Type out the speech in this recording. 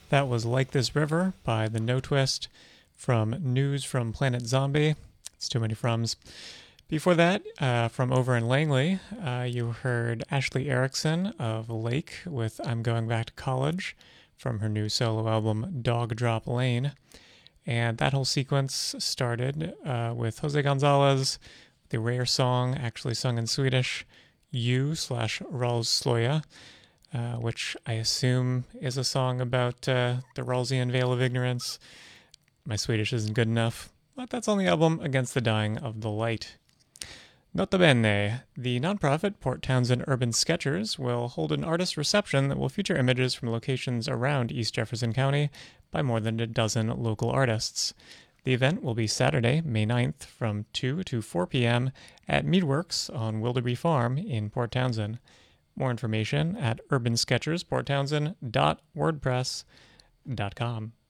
That was Like This River by The No Twist from News from Planet Zombie. It's too many froms. Before that, from over in Langley, you heard Ashley Erickson of Lake with I'm Going Back to College from her new solo album Dog Drop Lane. And that whole sequence started with Jose Gonzalez, the rare song actually sung in Swedish, You/Ralsloya, which I assume is a song about the Rawlsian Veil of Ignorance. My Swedish isn't good enough, but that's on the album Against the Dying of the Light. Nota bene, the nonprofit Port Townsend Urban Sketchers will hold an artist reception that will feature images from locations around East Jefferson County by more than a dozen local artists. The event will be Saturday, May 9th from 2 to 4 p.m. at Meadworks on Wilderby Farm in Port Townsend. More information at urbansketchersporttownsend.wordpress.com.